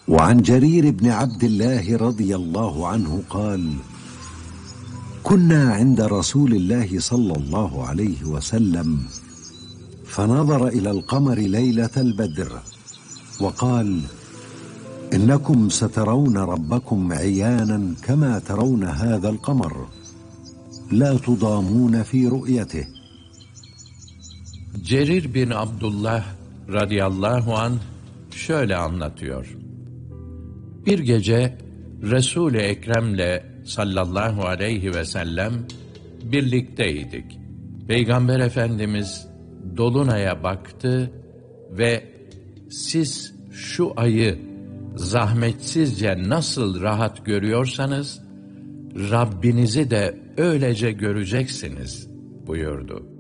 وعن جرير بن عبد الله رضي الله عنه قال: كنا عند رسول الله صلى الله عليه وسلم فنظر إلى القمر ليلة البدر وقال: إنكم سترون ربكم عيانا كما ترون هذا القمر لا تضامون في رؤيته. Cerir bin Abdullah radıyallahu anh şöyle anlatıyor. Bir gece Resul-i Ekrem'le sallallahu aleyhi ve sellem birlikteydik. Peygamber Efendimiz dolunaya baktı ve siz şu ayı zahmetsizce nasıl rahat görüyorsanız Rabbinizi de öylece göreceksiniz buyurdu.